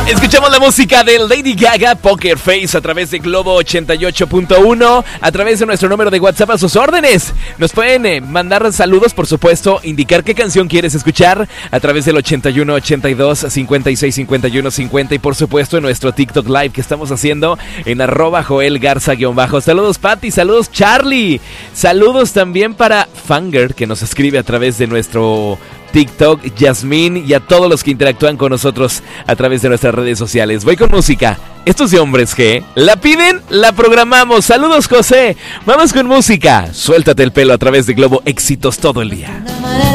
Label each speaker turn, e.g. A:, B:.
A: Escuchamos la música de Lady Gaga, Poker Face, a través de Globo 88.1, a través de nuestro número de WhatsApp a sus órdenes. Nos pueden mandar saludos, por supuesto, indicar qué canción quieres escuchar a través del 81 82 56 51 50 y por supuesto en nuestro TikTok Live que estamos haciendo en @JoelGarza_. Saludos Patti, saludos Charlie, saludos también para Fanger que nos escribe a través de nuestro TikTok, Yasmín y a todos los que interactúan con nosotros a través de nuestras redes sociales. Voy con música. Estos de Hombres G, la piden, la programamos. Saludos José, vamos con música. Suéltate el pelo a través de Globo Éxitos todo el día.